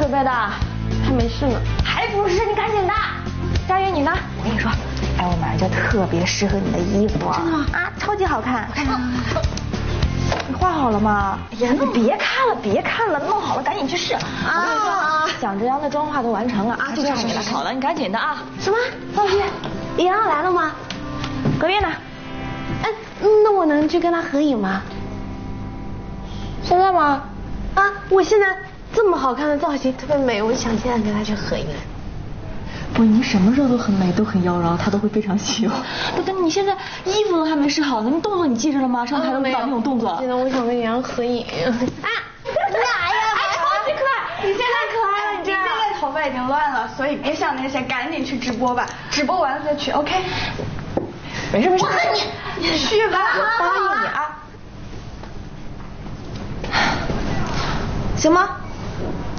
飞的，还没事呢。 还不是，你赶紧的。 佳云你呢？ 我跟你说，哎，我买了件特别适合你的衣服。 真的吗？ 啊，超级好看。 看。 你画好了吗？ 哎呀，你别看了，别看了，弄好了赶紧去试。 我跟你说，蒋志阳的妆化都完成了啊，就差你了。好了，你赶紧的啊。 什么？放心，李阳来了吗？ 隔壁呢？ 哎，那我能去跟他合影吗？ 现在吗？ 啊，我现在这么好看的造型特别美，我想现在跟他去合影。 不，你什么时候都很美，都很妖娆，他都会非常喜欢。不，但你现在衣服都还没试好呢，那动作你记着了吗？上台的舞蹈那种动作。 记得，我想跟李阳合影。啊，你俩呀，超级可爱！你现在可爱了，你这样。 你现在头发已经乱了，所以别想那些，赶紧去直播吧。直播完了再去 ，OK？ 没事没事。 我和你去吧， 我答应你啊。行吗？